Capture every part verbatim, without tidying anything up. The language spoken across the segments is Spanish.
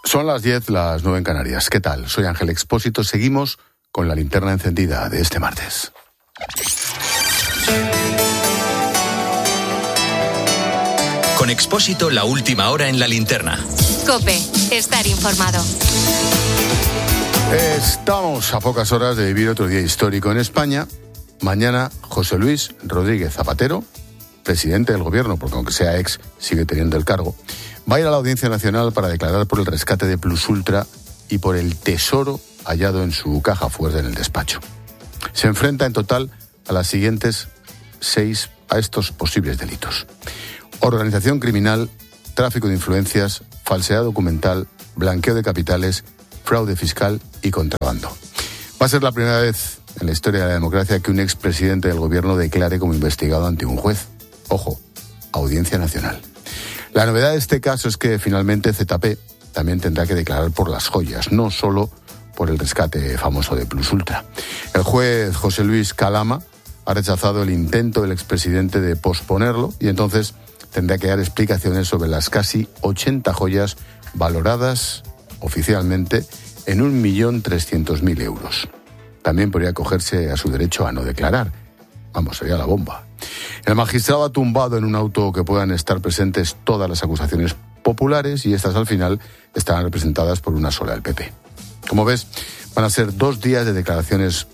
Son las diez, las nueve en Canarias. ¿Qué tal? Soy Ángel Expósito. Seguimos con la linterna encendida de este martes. Con Expósito, la última hora en la linterna. COPE, estar informado. Estamos a pocas horas de vivir otro día histórico en España. Mañana, José Luis Rodríguez Zapatero, presidente del gobierno, porque aunque sea ex, sigue teniendo el cargo, va a ir a la Audiencia Nacional para declarar por el rescate de Plus Ultra y por el tesoro hallado en su caja fuerte en el despacho. Se enfrenta en total a las siguientes seis, a estos posibles delitos: organización criminal, tráfico de influencias, falsedad documental, blanqueo de capitales, fraude fiscal y contrabando. Va a ser la primera vez en la historia de la democracia que un expresidente del gobierno declare como investigado ante un juez. Ojo, Audiencia Nacional. La novedad de este caso es que finalmente Z P también tendrá que declarar por las joyas, no solo por el rescate famoso de Plus Ultra. El juez José Luis Calama ha rechazado el intento del expresidente de posponerlo y entonces tendrá que dar explicaciones sobre las casi ochenta joyas valoradas oficialmente en un millón trescientos mil euros. También podría acogerse a su derecho a no declarar. Vamos, sería la bomba. El magistrado ha tumbado en un auto que puedan estar presentes todas las acusaciones populares y estas al final estarán representadas por una sola, el P P. Como ves, van a ser dos días de declaraciones,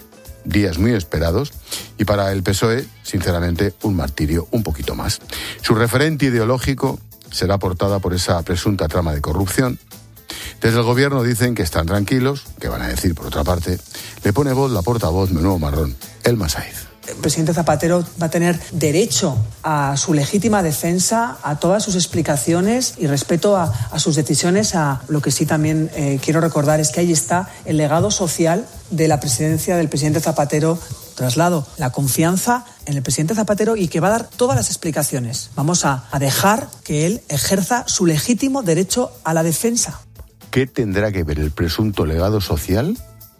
días muy esperados, y para el P S O E, sinceramente, un martirio un poquito más. Su referente ideológico será aportada por esa presunta trama de corrupción. Desde el gobierno dicen que están tranquilos, que van a decir por otra parte. Le pone voz la portavoz, menudo marrón, Elma Saiz. El presidente Zapatero va a tener derecho a su legítima defensa, a todas sus explicaciones y respeto a, a sus decisiones. A lo que sí también eh, quiero recordar es que ahí está el legado social de la presidencia del presidente Zapatero. Traslado la confianza en el presidente Zapatero y que va a dar todas las explicaciones. Vamos a, a dejar que él ejerza su legítimo derecho a la defensa. ¿Qué tendrá que ver el presunto legado social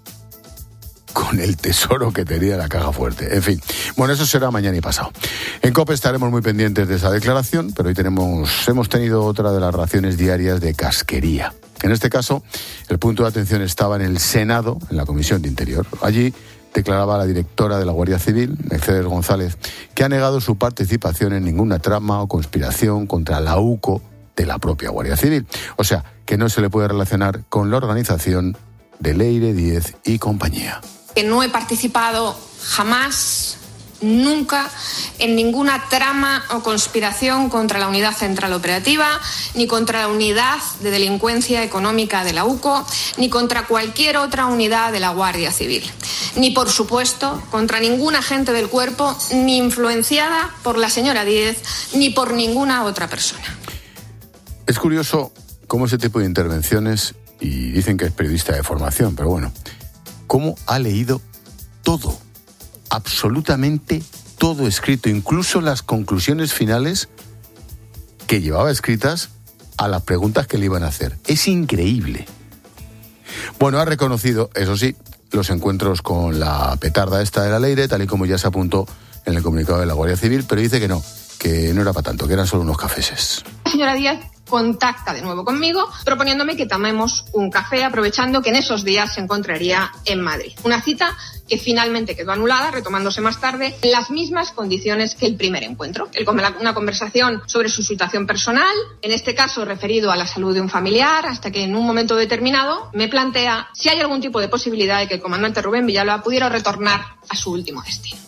con el tesoro que tenía la caja fuerte? En fin, bueno, eso será mañana y pasado. En COPE estaremos muy pendientes de esa declaración, pero hoy tenemos, hemos tenido otra de las raciones diarias de casquería. En este caso, el punto de atención estaba en el Senado, en la Comisión de Interior. Allí declaraba la directora de la Guardia Civil, Mercedes González, que ha negado su participación en ninguna trama o conspiración contra la U C O de la propia Guardia Civil. O sea, que no se le puede relacionar con la organización de Leire Díez y compañía. Que no he participado jamás, nunca, en ninguna trama o conspiración contra la Unidad Central Operativa, ni contra la Unidad de Delincuencia Económica de la U C O, ni contra cualquier otra unidad de la Guardia Civil. Ni, por supuesto, contra ningún agente del cuerpo, ni influenciada por la señora Díez, ni por ninguna otra persona. Es curioso cómo ese tipo de intervenciones, y dicen que es periodista de formación, pero bueno, cómo ha leído todo, absolutamente todo escrito, incluso las conclusiones finales que llevaba escritas a las preguntas que le iban a hacer. Es increíble. Bueno, ha reconocido, eso sí, los encuentros con la petarda esta de la Leire, tal y como ya se apuntó en el comunicado de la Guardia Civil, pero dice que no, que no era para tanto, que eran solo unos cafeses. Señora Díaz contacta de nuevo conmigo proponiéndome que tomemos un café, aprovechando que en esos días se encontraría en Madrid. Una cita que finalmente quedó anulada, retomándose más tarde en las mismas condiciones que el primer encuentro. Una conversación sobre su situación personal, en este caso referido a la salud de un familiar, hasta que en un momento determinado me plantea si hay algún tipo de posibilidad de que el comandante Rubén Villalba pudiera retornar a su último destino.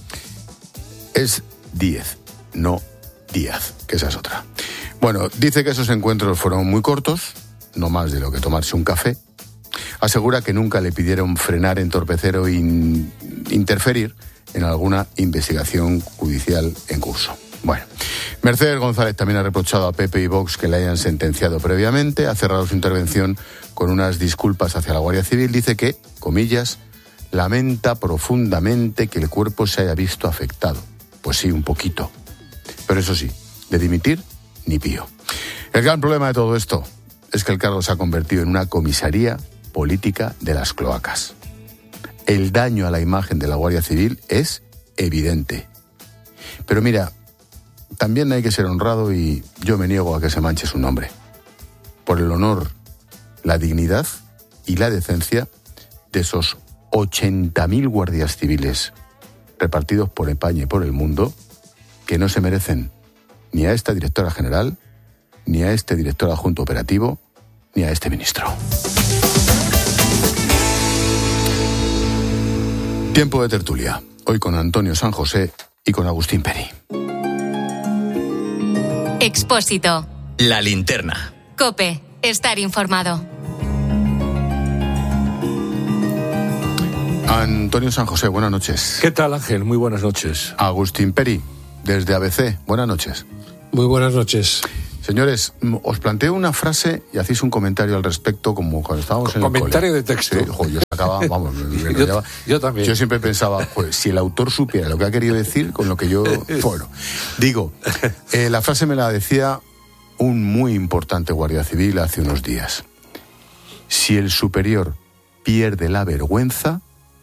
Es Díez, no Díaz, que esa es otra. Bueno, dice que esos encuentros fueron muy cortos, no más de lo que tomarse un café. Asegura que nunca le pidieron frenar, entorpecer o in- interferir en alguna investigación judicial en curso. Bueno, Mercedes González también ha reprochado a P P y Vox que le hayan sentenciado previamente. Ha cerrado su intervención con unas disculpas hacia la Guardia Civil. Dice que, comillas, lamenta profundamente que el cuerpo se haya visto afectado. Pues sí, un poquito. Pero eso sí, de dimitir, ni pío. El gran problema de todo esto es que el cargo se ha convertido en una comisaría política de las cloacas. El daño a la imagen de la Guardia Civil es evidente. Pero mira, también hay que ser honrado y yo me niego a que se manche su nombre. Por el honor la dignidad y la decencia de esos ochenta mil guardias civiles repartidos por España y por el mundo que no se merecen ni a esta directora general, ni a este director adjunto operativo, ni a este ministro. Tiempo de tertulia. Hoy con Antonio San José y con Agustín Peri. Expósito. La linterna. COPE. Estar informado. Antonio San José, buenas noches. ¿Qué tal, Ángel? Muy buenas noches. Agustín Peri, desde A B C, buenas noches. Muy buenas noches. Señores, os planteo una frase y hacéis un comentario al respecto, como cuando estábamos en el comentario cole. de texto. Sí, jo, yo sacaba, vamos, me, me yo, llevaba, yo también. Yo siempre pensaba, pues, si el autor supiera lo que ha querido decir con lo que yo... Bueno, digo, eh, la frase me la decía un muy importante guardia civil hace unos días. Si el superior pierde la vergüenza,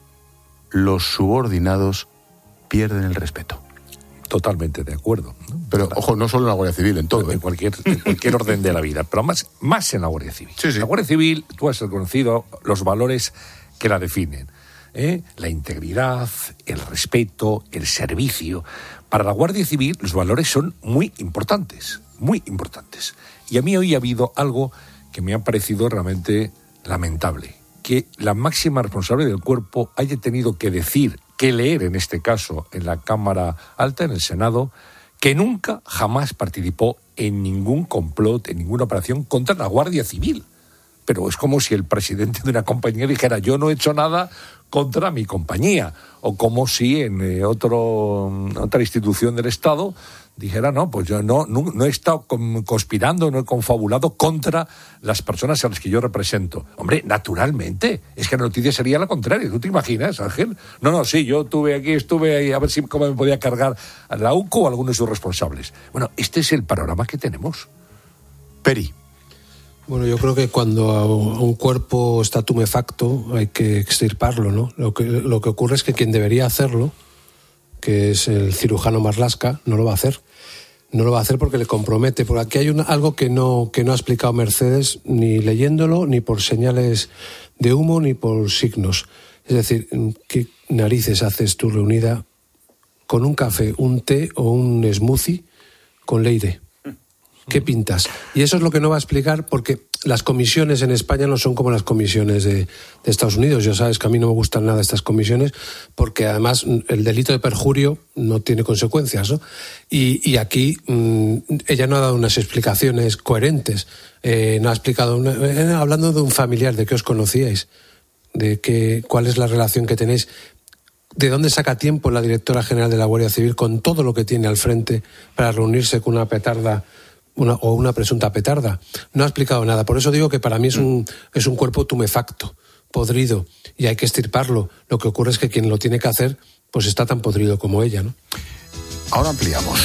los subordinados pierden el respeto. Totalmente de acuerdo, ¿no? Pero, ojo, no solo en la Guardia Civil, en todo. En ¿eh? cualquier, en cualquier orden de la vida, pero más, más en la Guardia Civil. Sí, sí. En la Guardia Civil tú has reconocido los valores que la definen. ¿eh? La integridad, el respeto, el servicio. Para la Guardia Civil los valores son muy importantes, muy importantes. Y a mí hoy ha habido algo que me ha parecido realmente lamentable. Que la máxima responsable del cuerpo haya tenido que decir, que leer en este caso en la Cámara Alta, en el Senado, que nunca jamás participó en ningún complot, en ninguna operación contra la Guardia Civil. Pero es como si el presidente de una compañía dijera, yo no he hecho nada contra mi compañía. O como si en eh, otro, otra institución del Estado dijera, no, pues yo no, no, no he estado conspirando, no he confabulado contra las personas a las que yo represento. Hombre, naturalmente, es que la noticia sería la contraria. ¿Tú te imaginas, Ángel? No, no, sí, yo tuve aquí, estuve ahí, a ver si cómo me podía cargar a la U C O o a algunos de sus responsables. Bueno, este es el panorama que tenemos. Peri. Bueno, yo creo que cuando un cuerpo está tumefacto hay que extirparlo, ¿no? Lo que, lo que ocurre es que quien debería hacerlo, que es el cirujano Marlaska, no lo va a hacer. No lo va a hacer porque le compromete. Porque aquí hay una, algo que no, que no ha explicado Mercedes, ni leyéndolo, ni por señales de humo, ni por signos. Es decir, ¿qué narices haces tú reunida con un café, un té o un smoothie con Leire? ¿Qué pintas? Y eso es lo que no va a explicar, porque las comisiones en España no son como las comisiones de, de Estados Unidos. Ya sabes que a mí no me gustan nada estas comisiones, porque además el delito de perjurio no tiene consecuencias, ¿no? Y, y aquí mmm, ella no ha dado unas explicaciones coherentes. Eh, no ha explicado, una, eh, hablando de un familiar, de qué os conocíais, de qué, cuál es la relación que tenéis. ¿De dónde saca tiempo la directora general de la Guardia Civil con todo lo que tiene al frente para reunirse con una petarda una, o una presunta petarda? No ha explicado nada. Por eso digo que para mí es un, es un cuerpo tumefacto, podrido, y hay que extirparlo. Lo que ocurre es que quien lo tiene que hacer pues está tan podrido como ella, ¿no? Ahora ampliamos.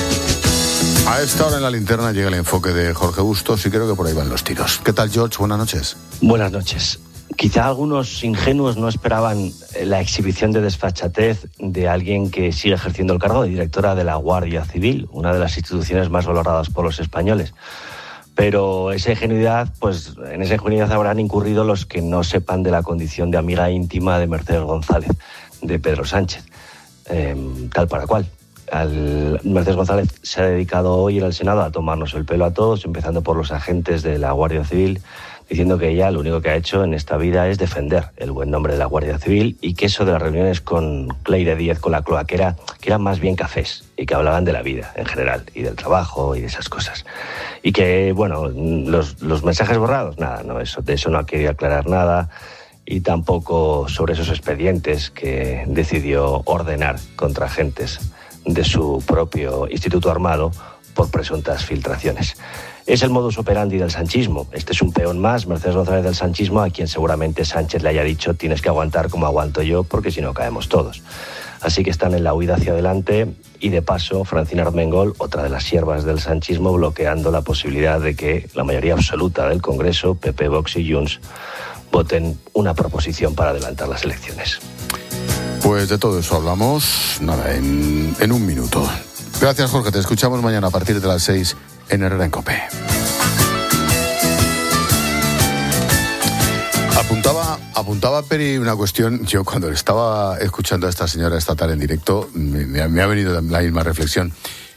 A esta hora en la linterna llega el enfoque de Jorge Bustos y creo que por ahí van los tiros. ¿Qué tal, George? Buenas noches. Buenas noches. Quizá algunos ingenuos no esperaban la exhibición de desfachatez de alguien que sigue ejerciendo el cargo de directora de la Guardia Civil, una de las instituciones más valoradas por los españoles. Pero esa ingenuidad, pues en esa ingenuidad habrán incurrido los que no sepan de la condición de amiga íntima de Mercedes González, de Pedro Sánchez, eh, tal para cual. Al, Mercedes González se ha dedicado hoy en el Senado a tomarnos el pelo a todos, empezando por los agentes de la Guardia Civil, diciendo que ella lo único que ha hecho en esta vida es defender el buen nombre de la Guardia Civil y que eso de las reuniones con Cleire Díez, con la cloaquera, que eran más bien cafés y que hablaban de la vida en general y del trabajo y de esas cosas. Y que, bueno, los, los mensajes borrados, nada, no, eso, de eso no ha querido aclarar nada, y tampoco sobre esos expedientes que decidió ordenar contra agentes de su propio instituto armado por presuntas filtraciones. Es el modus operandi del sanchismo. Este es un peón más, Mercedes González, del sanchismo, a quien seguramente Sánchez le haya dicho tienes que aguantar como aguanto yo, porque si no caemos todos. Así que están en la huida hacia adelante y, de paso, Francina Armengol, otra de las siervas del sanchismo, bloqueando la posibilidad de que la mayoría absoluta del Congreso, P P, Vox y Junts, voten una proposición para adelantar las elecciones. Pues de todo eso hablamos, nada, en, en un minuto. Gracias, Jorge. Te escuchamos mañana a partir de las seis en Herrera en COPE. Apuntaba, apuntaba Peri una cuestión. Yo cuando estaba escuchando a esta señora esta tarde en directo, me, me ha venido la misma reflexión.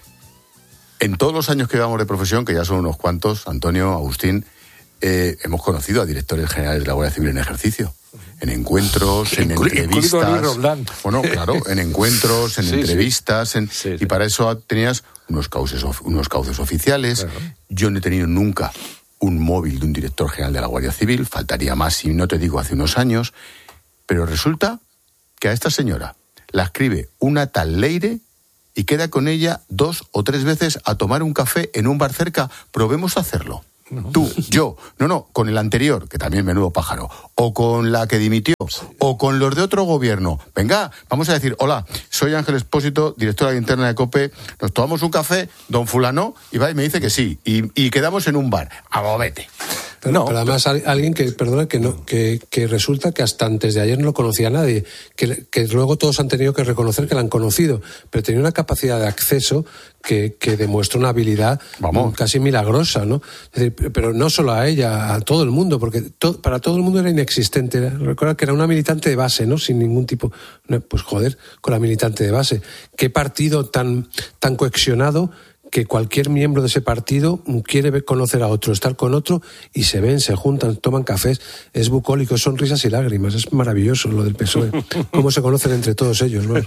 En todos los años que llevamos de profesión, que ya son unos cuantos, Antonio, Agustín, eh, hemos conocido a directores generales de la Guardia Civil en ejercicio. En encuentros, en Inclu- entrevistas. Bueno, claro, en encuentros, en sí, entrevistas. En, sí, sí. Y para eso tenías unos cauces, unos cauces oficiales. Claro. Yo no he tenido nunca un móvil de un director general de la Guardia Civil. Faltaría más, si no te digo, hace unos años. Pero resulta que a esta señora la escribe una tal Leire y queda con ella dos o tres veces a tomar un café en un bar cerca. Probemos a hacerlo. No. Tú, yo, no, no, con el anterior, que también menudo pájaro, o con la que dimitió, o con los de otro gobierno. Venga, vamos a decir, hola, soy Ángel Expósito, directora interna de COPE, nos tomamos un café, don fulano, y va y me dice que sí, y, y quedamos en un bar. A vete. Pero, no, pero además pero... alguien que, perdona, que no, que, que resulta que hasta antes de ayer no lo conocía nadie, que, que luego todos han tenido que reconocer que la han conocido, pero tenía una capacidad de acceso que, que demuestra una habilidad Vamos. casi milagrosa, ¿no? Es decir, pero no solo a ella, a todo el mundo, porque to, para todo el mundo era inexistente. Recuerda que era una militante de base, ¿no? Sin ningún tipo, no, pues joder, con la militante de base. Qué partido tan, tan cohesionado que cualquier miembro de ese partido quiere ver, conocer a otro, estar con otro, y se ven, se juntan, toman cafés. Es bucólico, son risas y lágrimas. Es maravilloso lo del P S O E. Cómo se conocen entre todos ellos, ¿no?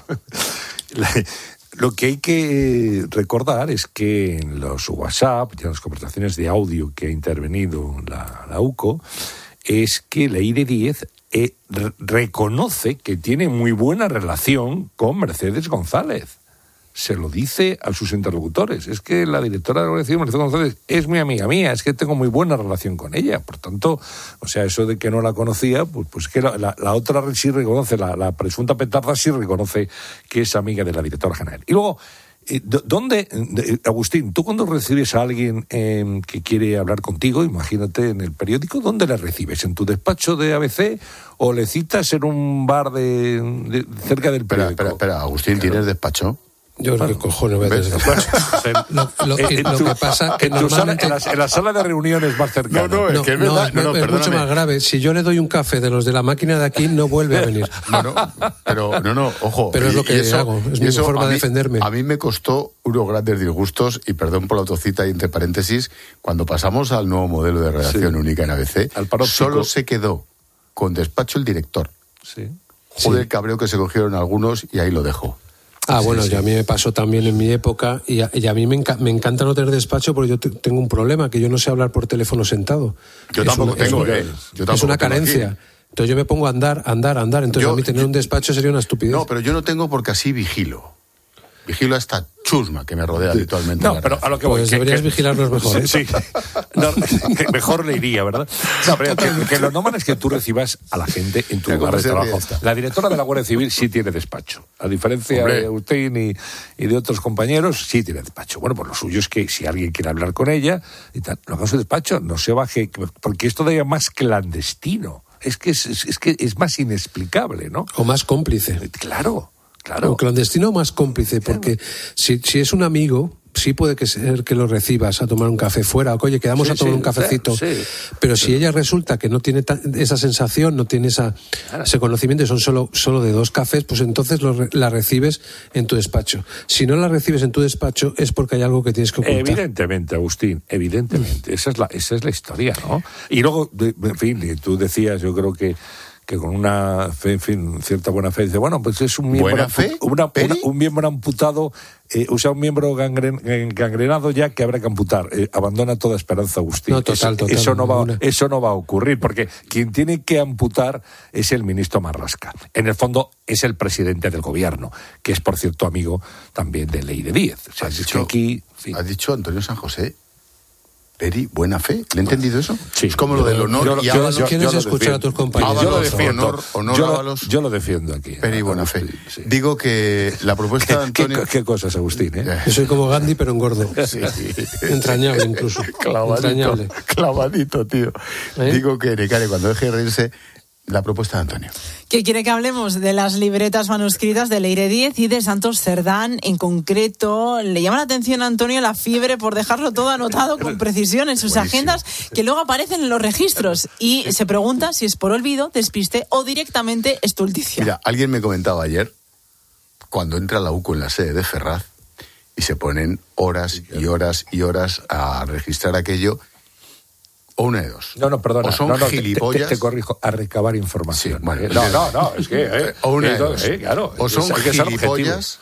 La, lo que hay que recordar es que en los WhatsApp y en las conversaciones de audio que ha intervenido la, la U C O, es que Leire Díez eh, re- reconoce que tiene muy buena relación con Mercedes González. Se lo dice a sus interlocutores. Es que la directora de la Guardia Civil, Mercedes González, es mi amiga mía, es que tengo muy buena relación con ella. Por tanto, o sea, eso de que no la conocía, pues, pues que la, la, la otra sí reconoce, la, la presunta petarda sí reconoce que es amiga de la directora general. Y luego, eh, ¿dónde, de, Agustín, tú cuando recibes a alguien eh, que quiere hablar contigo, imagínate en el periódico, ¿dónde le recibes? ¿En tu despacho de A B C o le citas en un bar de, de cerca del periódico? Espera, espera, espera, Agustín, claro. ¿Tienes despacho? Yo creo que cojones voy a tener lo, lo, que, lo que pasa que normalmente... En la, en la sala de reuniones más cercana. No, no, es que es verdad. No, no, no, es mucho más grave. Si yo le doy un café de los de la máquina de aquí, no vuelve a venir. No, no, pero no, no, ojo. Pero es lo que eso, hago, es mi forma mí, de defenderme. A mí me costó unos grandes disgustos, y perdón por la autocita y entre paréntesis, cuando pasamos al nuevo modelo de redacción sí. única en A B C, solo se quedó con despacho el director. Sí. Joder, sí. el cabreo que se cogieron algunos, y ahí lo dejo. Ah, sí, bueno, sí. ya a mí me pasó también en mi época, y a, y a mí me, enca- me encanta no tener despacho, porque yo te, tengo un problema, que yo no sé hablar por teléfono sentado. Yo es tampoco una, tengo, es, ¿eh? Yo tampoco es una tengo carencia. Aquí. Entonces yo me pongo a andar, andar, andar. Entonces yo, a mí tener yo, un despacho sería una estupidez. No, pero yo no tengo porque así vigilo. Vigilo a esta chusma que me rodea habitualmente. No, pero a lo que voy... Pues que, deberías que, vigilarlos mejor, ¿eh? Sí, no, que mejor le iría, ¿verdad? No, pero que, que lo normal es que tú recibas a la gente en tu lugar de trabajo. La directora de la Guardia Civil sí tiene despacho. A diferencia Hombre. de Agustín y, y de otros compañeros, sí tiene despacho. Bueno, pues lo suyo es que si alguien quiere hablar con ella, y tal, lo haga en su despacho, no se baje, porque es todavía más clandestino. Es que es, es, es que es más inexplicable, ¿no? O más cómplice. Claro. Claro. O clandestino más cómplice, porque claro. si, si es un amigo, sí puede que ser que lo recibas a tomar un café fuera, o oye, quedamos sí, a tomar sí, un cafecito, sí, pero sí. si ella resulta que no tiene ta- esa sensación, no tiene esa, claro. ese conocimiento, y son solo, solo de dos cafés, pues entonces lo re- la recibes en tu despacho. Si no la recibes en tu despacho es porque hay algo que tienes que ocultar. Evidentemente, Agustín, evidentemente. Esa es la, esa es la historia, ¿no? Y luego, en fin, tú decías, yo creo que que con una fe, en fin, cierta buena fe, dice, bueno, pues es un miembro, ¿Buena fe? Una, una, un miembro amputado, eh, o sea, un miembro gangren, gangrenado ya que habrá que amputar. Eh, abandona toda esperanza, Agustín. No, total, eso, total, eso, no va, una... eso no va a ocurrir, porque quien tiene que amputar es el ministro Marlaska. En el fondo, es el presidente del gobierno, que es, por cierto, amigo también de Leire Díez. O sea, es dicho, que aquí... Sí. ¿Has dicho Antonio San José? Peri, buena fe. ¿Le he entendido eso? Sí. Es como lo del honor yo, y yo, Ábalos. Yo, ¿Quieres yo escuchar a tus compañeros? Yo lo defiendo. Honor, honor yo, lo, Ábalos. yo lo defiendo aquí. Peri, buena fe. Sí. Digo que la propuesta de Antonio... ¿Qué, qué cosas, Agustín? ¿eh? Yo soy como Gandhi, pero engordo. Sí. Entrañable, incluso. Clavadito, Entrañable. Clavadito, tío. ¿Eh? Digo que Necane, cuando deje de reírse, la propuesta de Antonio. ¿Qué quiere que hablemos? De las libretas manuscritas de Leire Díez y de Santos Cerdán. En concreto, le llama la atención a Antonio la fiebre por dejarlo todo anotado con precisión en sus Buenísimo. agendas, que luego aparecen en los registros. Y se pregunta si es por olvido, despiste o directamente estulticia. Mira, alguien me comentaba ayer, cuando entra la U C O en la sede de Ferraz, y se ponen horas y horas y horas a registrar aquello, o una de dos. No, no, perdona. O son no, no, gilipollas. Te, te, te corrijo, a recabar información. Sí, bueno, no, no, no, es que... Eh, o una de eh, dos. Eh, claro, o son hay que ser gilipollas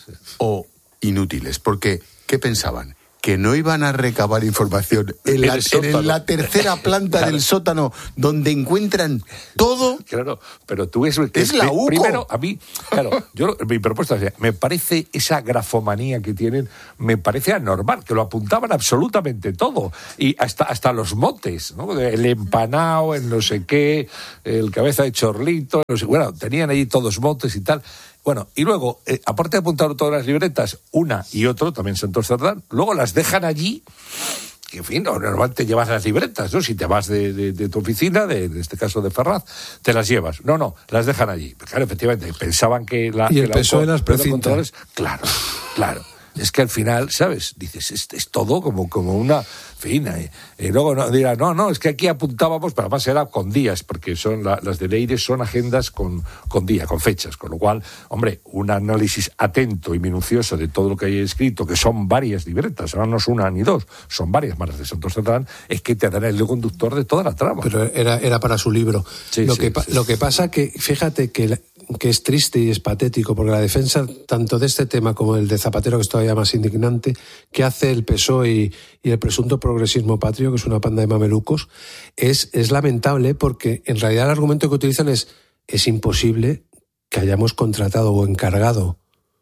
o inútiles. Porque, ¿qué pensaban? Que no iban a recabar información en la, en la tercera planta claro. del sótano, donde encuentran todo. Claro, pero tú ves... Es la U C O. Primero, a mí, claro, yo mi propuesta es, me parece esa grafomanía que tienen, me parece anormal, que lo apuntaban absolutamente todo, y hasta, hasta los motes, ¿no? El empanao, el no sé qué, el cabeza de chorlito, no sé, bueno, tenían ahí todos motes y tal. Bueno, y luego, eh, aparte de apuntar todas las libretas, una y otro, también Santos Cerdán, luego las dejan allí, que en fin, normalmente llevas las libretas, ¿no? Si te vas de, de, de tu oficina, de, de este caso de Ferraz, te las llevas. No, no, las dejan allí. Claro, efectivamente, pensaban que la... Y que el P S O E las precinta. Claro, claro. Es que al final, ¿sabes? Dices, es, es todo como, como una... fina. Y, y luego no, dirá, no, no, es que aquí apuntábamos, pero además era con días, porque son la, las de Leire son agendas con, con día, con fechas, con lo cual, hombre, un análisis atento y minucioso de todo lo que hay escrito, que son varias libretas, ahora no es una ni dos, son varias más las de Santos Cerdán, es que te dará el hilo conductor de toda la trama. Pero era, era para su libro. Sí, lo, sí, que, sí, lo sí. que pasa que, fíjate que... La, que es triste y es patético, porque la defensa tanto de este tema como el de Zapatero, que es todavía más indignante, que hace el P S O E y, y el presunto progresismo patrio, que es una panda de mamelucos, es, es lamentable, porque en realidad el argumento que utilizan es es imposible que hayamos contratado o encargado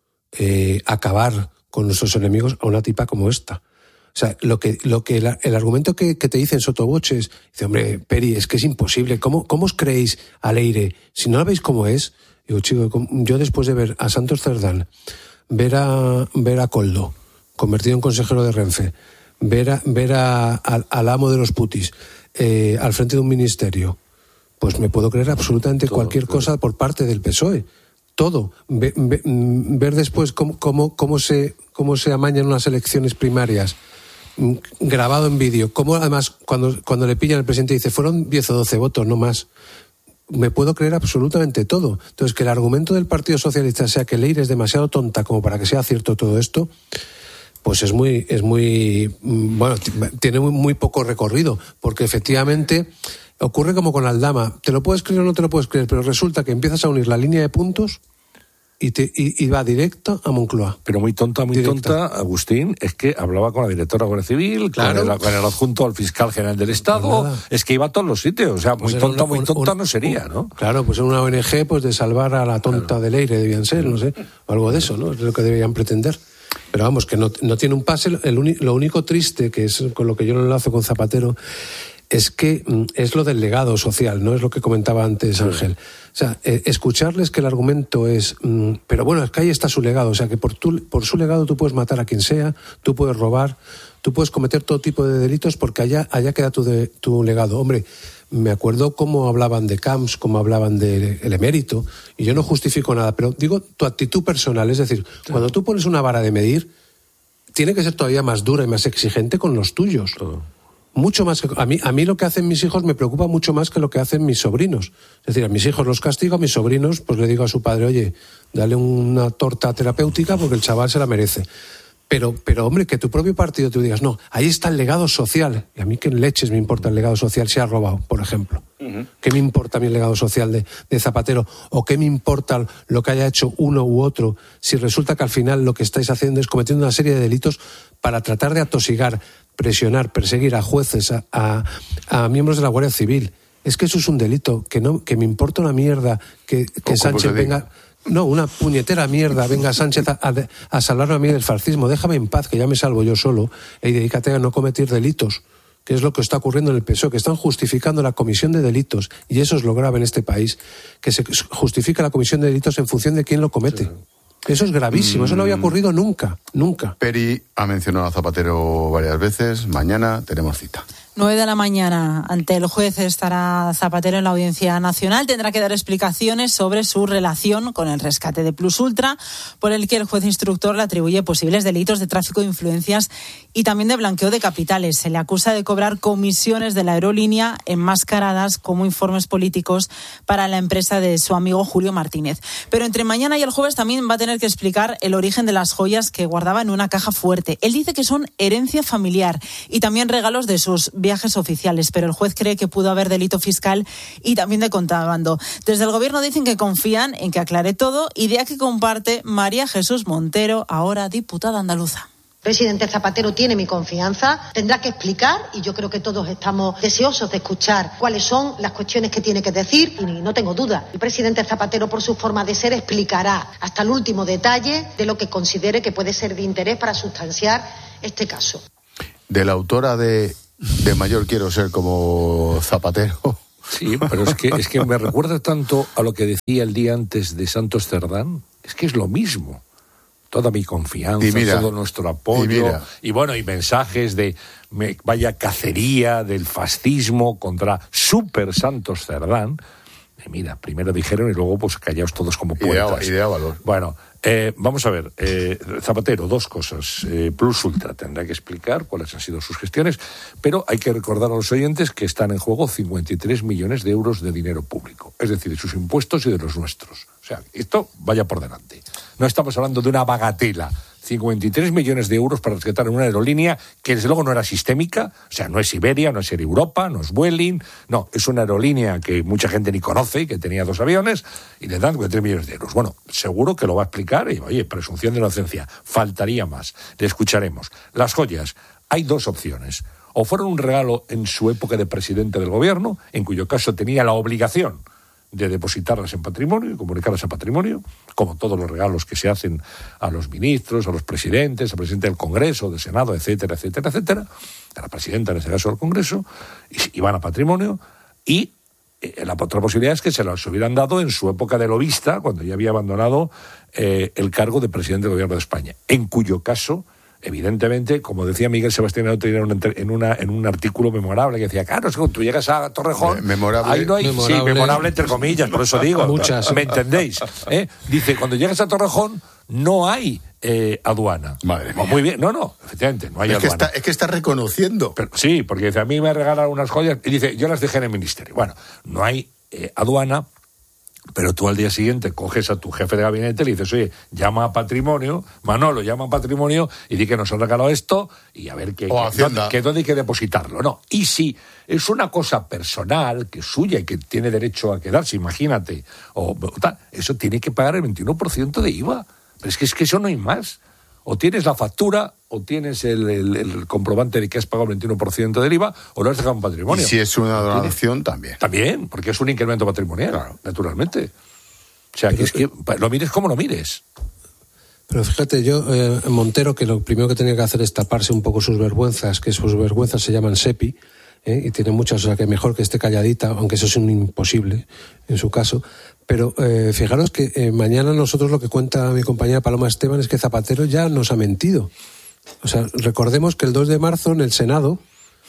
eh, acabar con nuestros enemigos a una tipa como esta. O sea, lo que, lo que el, el argumento que, que te dicen sotoboches, dice, hombre, Peri, es que es imposible, ¿cómo, cómo os creéis a Leire? Si no la veis como es, digo, chico, yo después de ver a Santos Cerdán, ver a, ver a Koldo, convertido en consejero de Renfe, ver, a, ver a, al, al amo de los putis, eh, al frente de un ministerio, pues me puedo creer absolutamente todo, cualquier todo. cosa por parte del P S O E. Todo. Ve, ve, ver después cómo, cómo, cómo, se, cómo se amañan unas elecciones primarias, grabado en vídeo, cómo además cuando, cuando le pillan el presidente dice, fueron diez o doce votos, no más. Me puedo creer absolutamente todo. Entonces, que el argumento del Partido Socialista sea que Leire es demasiado tonta como para que sea cierto todo esto, pues es muy, es muy, bueno, tiene muy, muy poco recorrido, porque efectivamente ocurre como con Aldama. Te lo puedes creer o no te lo puedes creer, pero resulta que empiezas a unir la línea de puntos y, te, y, y va directo a Moncloa. Pero muy tonta, muy Directa. tonta, Agustín, es que hablaba con la directora de la Guardia Civil, claro. con, el, con el adjunto al fiscal general del Estado, pues es que iba a todos los sitios, o sea, muy pues tonta, una, muy tonta un, no sería, ¿no? Claro, pues en una O N G pues de salvar a la tonta claro. de Leire debían ser, no sé, o algo de eso, ¿no? Es lo que deberían pretender. Pero vamos, que no, no tiene un pase. El uni, lo único triste, que es con lo que yo lo enlazo con Zapatero, es que es lo del legado social, ¿no? Es lo que comentaba antes Ángel. O sea, eh, escucharles que el argumento es, mmm, pero bueno, es que ahí está su legado, o sea, que por, tu, por su legado tú puedes matar a quien sea, tú puedes robar, tú puedes cometer todo tipo de delitos porque allá, allá queda tu, de, tu legado. Hombre, me acuerdo cómo hablaban de Camps, cómo hablaban del de emérito, y yo no justifico nada, pero digo tu actitud personal, es decir, claro. Cuando tú pones una vara de medir, tiene que ser todavía más dura y más exigente con los tuyos. Todo. Mucho más que a mí, a mí lo que hacen mis hijos me preocupa mucho más que lo que hacen mis sobrinos. Es decir, a mis hijos los castigo, a mis sobrinos pues le digo a su padre, oye, dale una torta terapéutica porque el chaval se la merece. Pero, pero hombre, que tu propio partido te digas, no, ahí está el legado social. Y a mí qué leches me importa el legado social si ha robado, por ejemplo. Uh-huh. ¿Qué me importa a mí el legado social de, de Zapatero? ¿O qué me importa lo que haya hecho uno u otro si resulta que al final lo que estáis haciendo es cometiendo una serie de delitos para tratar de atosigar, presionar, perseguir a jueces, a, a, a miembros de la Guardia Civil? Es que eso es un delito, que no, que me importa una mierda que, que Sánchez venga... No, una puñetera mierda, venga Sánchez a, a, a salvarme a mí del fascismo, déjame en paz, que ya me salvo yo solo, y dedícate a no cometer delitos, que es lo que está ocurriendo en el P S O E, que están justificando la comisión de delitos, y eso es lo grave en este país, que se justifica la comisión de delitos en función de quién lo comete. Sí. Eso es gravísimo, mm. eso no había ocurrido nunca, nunca. Peri ha mencionado a Zapatero varias veces, mañana tenemos cita. nueve de la mañana, ante el juez estará Zapatero en la Audiencia Nacional. Tendrá que dar explicaciones sobre su relación con el rescate de Plus Ultra, por el que el juez instructor le atribuye posibles delitos de tráfico de influencias y también de blanqueo de capitales. Se le acusa de cobrar comisiones de la aerolínea enmascaradas como informes políticos para la empresa de su amigo Julio Martínez. Pero entre mañana y el jueves también va a tener que explicar el origen de las joyas que guardaba en una caja fuerte. Él dice que son herencia familiar y también regalos de sus viajes oficiales, pero el juez cree que pudo haber delito fiscal y también de contrabando. Desde el gobierno dicen que confían en que aclare todo, idea que comparte María Jesús Montero, ahora diputada andaluza. Presidente Zapatero tiene mi confianza, tendrá que explicar y yo creo que todos estamos deseosos de escuchar cuáles son las cuestiones que tiene que decir y no tengo duda. El presidente Zapatero, por su forma de ser, explicará hasta el último detalle de lo que considere que puede ser de interés para sustanciar este caso. De la autora de De mayor quiero ser como Zapatero. Sí, pero es que, es que me recuerda tanto a lo que decía el día antes de Santos Cerdán. Es que es lo mismo. Toda mi confianza, mira, todo nuestro apoyo. Y, y bueno, y mensajes de me, vaya cacería del fascismo contra Super Santos Cerdán. Y mira, primero dijeron y luego pues callaos todos como poetas. Idea, valor. Bueno, eh, vamos a ver. Eh, Zapatero, dos cosas. Eh, Plus Ultra tendrá que explicar cuáles han sido sus gestiones, pero hay que recordar a los oyentes que están en juego cincuenta y tres millones de euros de dinero público, es decir, de sus impuestos y de los nuestros. O sea, esto vaya por delante. No estamos hablando de una bagatela. cincuenta y tres millones de euros para rescatar una aerolínea que desde luego no era sistémica, o sea, no es Iberia, no es Air Europa, no es Vueling, no, es una aerolínea que mucha gente ni conoce, que tenía dos aviones, y le dan cincuenta y tres millones de euros. Bueno, seguro que lo va a explicar, y oye, presunción de inocencia, faltaría más, le escucharemos. Las joyas, hay dos opciones, o fueron un regalo en su época de presidente del gobierno, en cuyo caso tenía la obligación de depositarlas en patrimonio y comunicarlas en patrimonio, como todos los regalos que se hacen a los ministros, a los presidentes, al presidente del Congreso, del Senado, etcétera, etcétera, etcétera, a la presidenta, en este caso del Congreso, y, y van a patrimonio, y eh, la otra posibilidad es que se las hubieran dado en su época de lobista, cuando ya había abandonado eh, el cargo de presidente del Gobierno de España, en cuyo caso, evidentemente, como decía Miguel Sebastián en, una, en un artículo memorable que decía, claro, es que tú llegas a Torrejón, memorable, ahí no hay, memorable. Sí, memorable entre comillas, por eso digo, muchas, ¿me entendéis? ¿Eh? Dice, cuando llegas a Torrejón no hay eh, aduana. Madre mía. Muy bien, no, no, efectivamente, no hay es aduana. Que está, es que está reconociendo. Pero, sí, porque dice, a mí me regalan unas joyas, y dice, yo las dejé en el ministerio. Bueno, no hay eh, aduana, pero tú al día siguiente coges a tu jefe de gabinete y le dices, oye, llama a Patrimonio, Manolo, llama a Patrimonio y di que nos han regalado esto y a ver qué, o que, dónde, que dónde hay que depositarlo. No, y si es una cosa personal, que es suya y que tiene derecho a quedarse, imagínate, o tal, eso tiene que pagar el veintiuno por ciento de I V A. Pero es que, es que eso no hay más. O tienes la factura, o tienes el, el, el comprobante de que has pagado el veintiuno por ciento del I V A, o lo has dejado en patrimonio. Y si es una donación, también. También, porque es un incremento patrimonial, claro, naturalmente. O sea, que es que lo mires como lo mires. Pero fíjate, yo, eh, Montero, que lo primero que tenía que hacer es taparse un poco sus vergüenzas, que sus vergüenzas se llaman SEPI, ¿eh? Y tiene muchas, o sea, que mejor que esté calladita, aunque eso es un imposible en su caso. Pero eh, fijaros que eh, mañana nosotros lo que cuenta mi compañera Paloma Esteban es que Zapatero ya nos ha mentido. O sea, recordemos que el dos de marzo en el Senado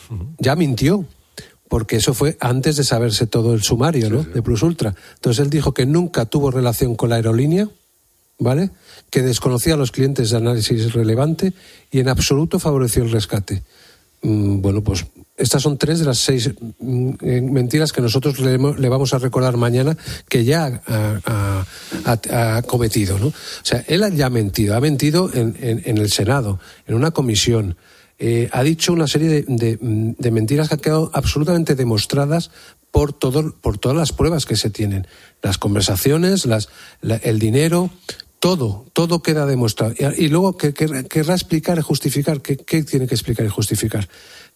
ya mintió, porque eso fue antes de saberse todo el sumario, sí, ¿no? Sí. De Plus Ultra. Entonces él dijo que nunca tuvo relación con la aerolínea, ¿vale? Que desconocía a los clientes de análisis relevante y en absoluto favoreció el rescate. Mm, bueno, pues estas son tres de las seis mm, mentiras que nosotros le, le vamos a recordar mañana que ya ha, ha, ha, ha cometido, ¿no? O sea, él ya ha mentido, ha mentido en, en, en el Senado, en una comisión. Eh, ha dicho una serie de, de, de mentiras que han quedado absolutamente demostradas por todo, por todas las pruebas que se tienen. Las conversaciones, las, la, el dinero, todo, todo queda demostrado. Y, y luego que, que, querrá explicar y justificar. ¿Qué, qué tiene que explicar y justificar?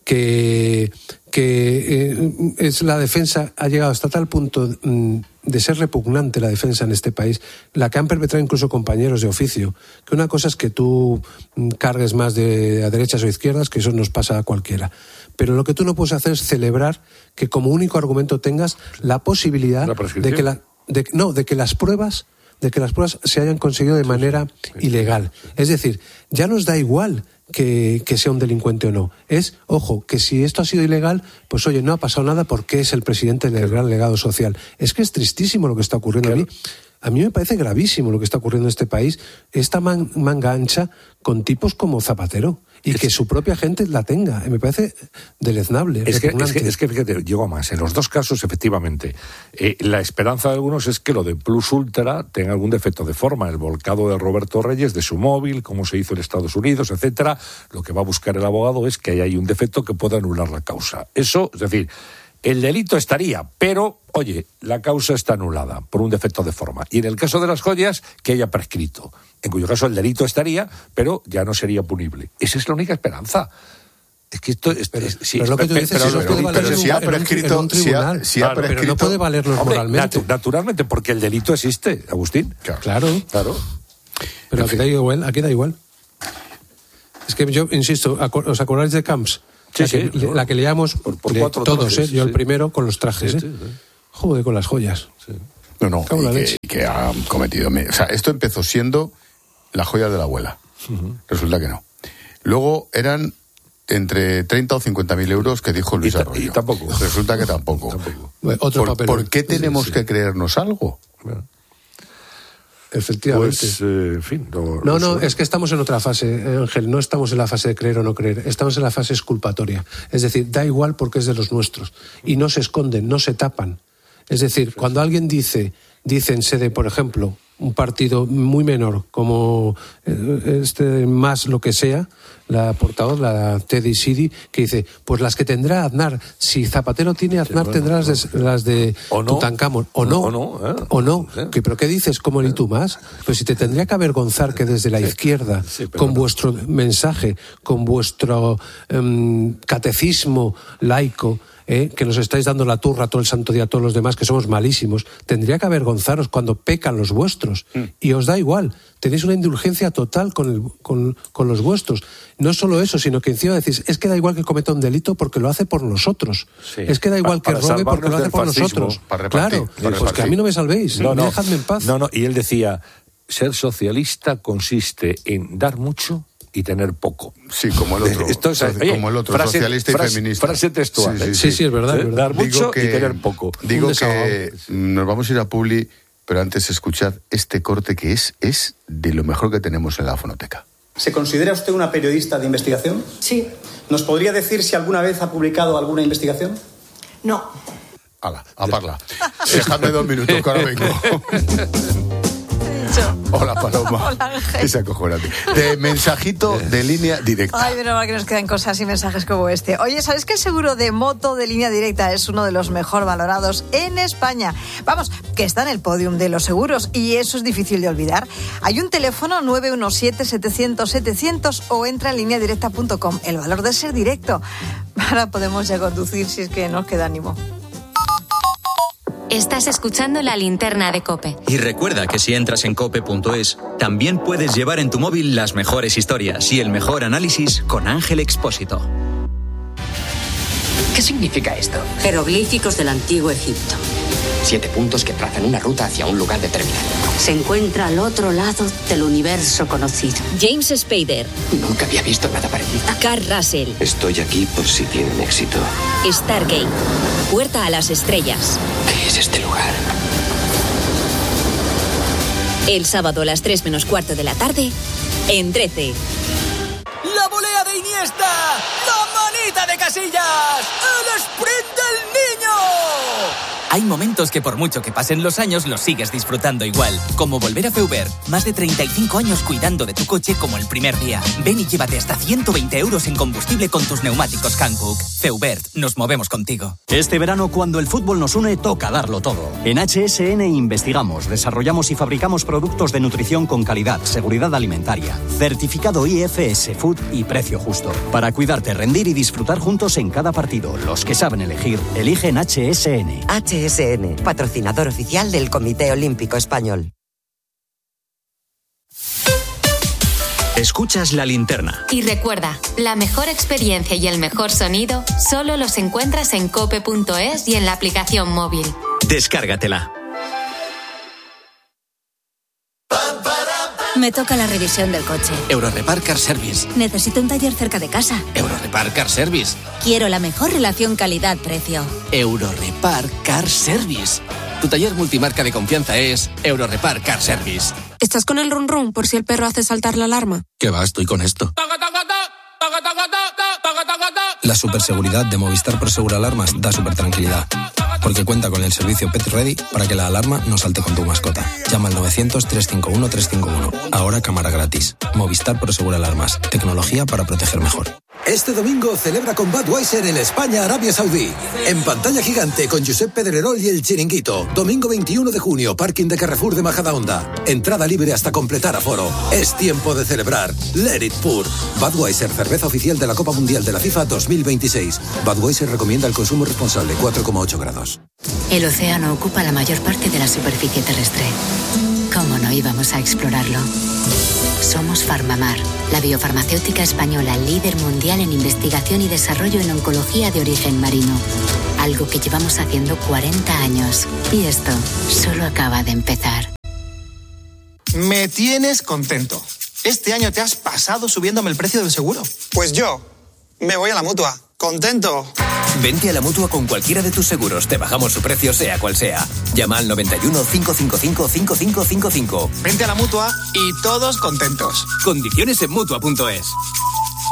Que, que eh, es la defensa ha llegado hasta tal punto mm, de ser repugnante la defensa en este país, la que han perpetrado incluso compañeros de oficio, que una cosa es que tú mm, cargues más de a derechas o izquierdas, que eso nos pasa a cualquiera, pero lo que tú no puedes hacer es celebrar que como único argumento tengas la posibilidad de que la, de, no, de que las pruebas de que las pruebas se hayan conseguido de manera ilegal. Es decir, ya nos da igual que, que sea un delincuente o no. Es, ojo, que si esto ha sido ilegal, pues oye, no ha pasado nada porque es el presidente del gran legado social. Es que es tristísimo lo que está ocurriendo a mí. A mí me parece gravísimo lo que está ocurriendo en este país, esta man, manga ancha con tipos como Zapatero, y es, que su propia gente la tenga. Me parece deleznable. Es que, es, que, es que, fíjate, llego más. En los dos casos, efectivamente, eh, la esperanza de algunos es que lo de Plus Ultra tenga algún defecto de forma. El volcado de Roberto Reyes, de su móvil, cómo se hizo en Estados Unidos, etcétera. Lo que va a buscar el abogado es que haya ahí un defecto que pueda anular la causa. Eso, es decir, el delito estaría, pero, oye, la causa está anulada por un defecto de forma. Y en el caso de las joyas, que haya prescrito, en cuyo caso el delito estaría, pero ya no sería punible. Esa es la única esperanza. Es que esto es, pero, es, sí, pero es lo que tú dices, pero, si, pero, puede valer pero en si ha un, prescrito, en un tribunal, si ha, si ha claro, prescrito, pero no puede valernos hombre, moralmente. Natu, naturalmente, porque el delito existe, Agustín. Claro, claro. Pero aquí da igual, aquí da igual. Es que yo insisto, ¿os acordáis de Camps? Sí, la, sí, que, no, la que leíamos por, por le, cuatro todos, trajes, ¿eh? Yo sí. el primero con los trajes, sí, ¿eh? sí, sí. Joder, con las joyas. Sí. No, no, Cago en la y que, leche. y que ha cometido... O sea, esto empezó siendo la joya de la abuela. Uh-huh. Resulta que no. Luego eran entre treinta o cincuenta mil euros que dijo Luis y ta- Arroyo. y tampoco. Resulta que tampoco. tampoco. Bueno, otro ¿Por, papel. ¿Por qué tenemos sí, sí. que creernos algo? Bueno. Efectivamente. Pues, eh, en fin. No, No, no, sé. es que estamos en otra fase, Ángel. No estamos en la fase de creer o no creer. Estamos en la fase exculpatoria. Es decir, da igual porque es de los nuestros. Y no se esconden, no se tapan. Es decir, cuando alguien dice, dice en sede, por ejemplo, un partido muy menor, como este más lo que sea, la portavoz, la Teddy Sidi, que dice, pues las que tendrá Aznar. Si Zapatero tiene Aznar, sí, bueno, tendrá las de, las de o no, Tutankamón. O no. O no. ¿eh? O no. ¿Eh? ¿Qué, ¿Pero qué dices? ¿Cómo ni tú más? Pues si te tendría que avergonzar que desde la sí, izquierda, sí, con no. vuestro mensaje, con vuestro um, catecismo laico, ¿Eh? que nos estáis dando la turra todo el santo día a todos los demás, que somos malísimos, tendría que avergonzaros cuando pecan los vuestros. Mm. Y os da igual. Tenéis una indulgencia total con, el, con, con los vuestros. No solo eso, sino que encima decís, es que da igual que cometa un delito porque lo hace por nosotros. Sí. Es que da igual pa, que robe porque lo hace por fascismo, nosotros. Para repartir, claro, para pues que a mí no me salvéis. No, no, dejadme en paz. No, no, y él decía, ser socialista consiste en dar mucho y tener poco. Sí, como el otro. Esto es, oye, como el otro, frase, socialista y frase, feminista. Frase textual. Sí, sí, sí, sí es verdad. Es verdad. Dar mucho digo que, y tener poco. Digo que nos vamos a ir a Publi, pero antes escuchad este corte que es, es de lo mejor que tenemos en la fonoteca. ¿Se considera usted una periodista de investigación? Sí. ¿Nos podría decir si alguna vez ha publicado alguna investigación? No. Hala, a parla. Dejadme dos minutos, que ahora vengo. Hola, Paloma. Hola, Ángel. Es acojonante. De mensajito de línea directa. Ay, pero mal que nos quedan cosas y mensajes como este. Oye, ¿sabes que el seguro de moto de línea directa es uno de los mejor valorados en España? Vamos, que está en el podium de los seguros y eso es difícil de olvidar. Hay un teléfono nueve uno siete, setecientos, setecientos o entra en línea directa punto com. El valor de ser directo. Ahora podemos ya conducir si es que nos queda ánimo. Estás escuchando La Linterna de COPE. Y recuerda que si entras en cope punto es, también puedes llevar en tu móvil las mejores historias y el mejor análisis con Ángel Expósito. ¿Qué significa esto? Jeroglíficos del antiguo Egipto. Siete puntos que trazan una ruta hacia un lugar determinado. Se encuentra al otro lado del universo conocido. James Spader. Nunca había visto nada parecido. Carl Russell. Estoy aquí por si tienen éxito. Stargate. Puerta a las estrellas. ¿Qué es este lugar? El sábado a las tres menos cuarto de la tarde, en trece. ¡La volea de Iniesta! ¡La manita de Casillas! ¡El sprint del niño! Hay momentos que por mucho que pasen los años los sigues disfrutando igual. Como volver a Feubert. Más de treinta y cinco años cuidando de tu coche como el primer día. Ven y llévate hasta ciento veinte euros en combustible con tus neumáticos Hankook. Feubert, nos movemos contigo. Este verano, cuando el fútbol nos une, toca darlo todo. En H S N investigamos, desarrollamos y fabricamos productos de nutrición con calidad, seguridad alimentaria, certificado I F S Food y precio justo. Para cuidarte, rendir y disfrutar juntos en cada partido. Los que saben elegir, eligen H S N. H S N, patrocinador oficial del Comité Olímpico Español. Escuchas La Linterna. Y recuerda, la mejor experiencia y el mejor sonido solo los encuentras en cope punto es y en la aplicación móvil. Descárgatela. Me toca la revisión del coche. Eurorepar Car Service. Necesito un taller cerca de casa. Eurorepar Car Service. Quiero la mejor relación calidad-precio. Eurorepar Car Service. Tu taller multimarca de confianza es Eurorepar Car Service. ¿Estás con el run run por si el perro hace saltar la alarma? ¿Qué va? Estoy con esto. La superseguridad de Movistar Prosegur Alarmas da super tranquilidad, porque cuenta con el servicio Pet Ready para que la alarma no salte con tu mascota. Llama al novecientos, trescientos cincuenta y uno, trescientos cincuenta y uno. Ahora cámara gratis. Movistar Prosegur Alarmas. Tecnología para proteger mejor. Este domingo celebra con Budweiser el España-Arabia Saudí. En pantalla gigante con Josep Pedrerol y el Chiringuito. Domingo veintiuno de junio, parking de Carrefour de Majadahonda. Entrada libre hasta completar aforo. Es tiempo de celebrar. Let it pour. Budweiser, cerveza oficial de la Copa Mundial de la FIFA dos mil veintiséis. Budweiser recomienda el consumo responsable, cuatro coma ocho grados. El océano ocupa la mayor parte de la superficie terrestre. ¿Cómo no íbamos a explorarlo? Somos Farmamar, la biofarmacéutica española líder mundial en investigación y desarrollo en oncología de origen marino. Algo que llevamos haciendo cuarenta años. Y esto solo acaba de empezar. Me tienes contento. Este año te has pasado subiéndome el precio del seguro. Pues yo me voy a la Mutua. ¡Contento! Vente a la Mutua con cualquiera de tus seguros. Te bajamos su precio sea cual sea. Llama al noventa y uno, cinco cinco cinco, cinco cinco cinco cinco. Vente a la Mutua y todos contentos. Condiciones en Mutua punto es.